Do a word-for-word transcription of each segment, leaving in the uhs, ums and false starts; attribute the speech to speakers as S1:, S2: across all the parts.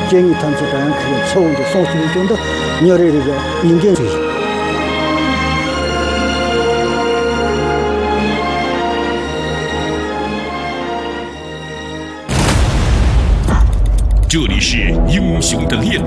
S1: 建议团组这样可以错误的送行中的鸟类这个引荐罪。
S2: 这里是英雄的练路，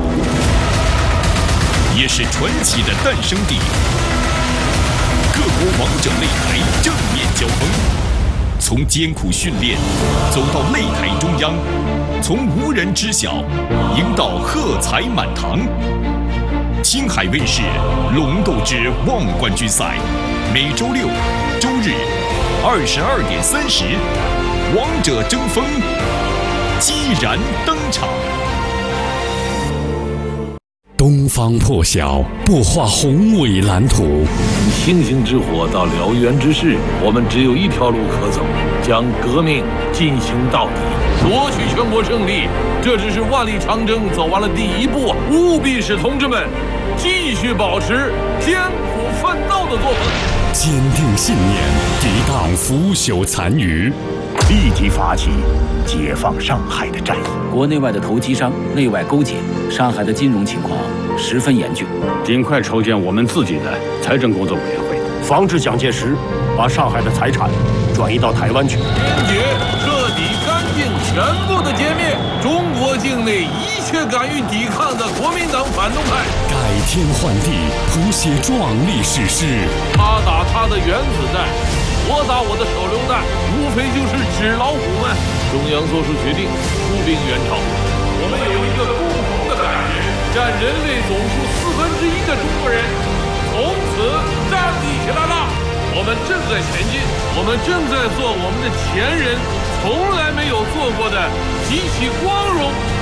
S2: 也是传奇的诞生地。各国王者擂台正面交锋，从艰苦训练走到擂台中央，从无人知晓赢到喝彩满堂。青海卫视《龙斗之望冠军赛》，每周六、周日二十二点三十，王者争锋，激然登场。
S3: 东方破晓，不画宏伟蓝图。
S4: 从星星之火到燎原之势，我们只有一条路可走，将革命进行到底，夺取全国胜利。这只是万里长征走完了第一步，务必使同志们继续保持艰苦奋斗的作风，
S3: 坚定信念，抵挡腐朽残余，
S5: 立即发起解放上海的战役。
S6: 国内外的投机商内外勾结，上海的金融情况十分严峻，
S7: 尽快筹建我们自己的财政工作委员会，
S5: 防止蒋介石把上海的财产转移到台湾去。
S4: 坚决、彻底、干净、全部的歼灭中国境内一切敢于抵抗的国民党反动派，
S3: 改天换地，谱写壮丽史诗。
S4: 他打他的原子弹，我打我的手榴弹，无非就是纸老虎们。中央做出决定，出兵援朝。我们有一个共同的感觉，占人类总数四分之一的中国人从此站立起来了。我们正在前进，我们正在做我们的前人从来没有做过的极其光荣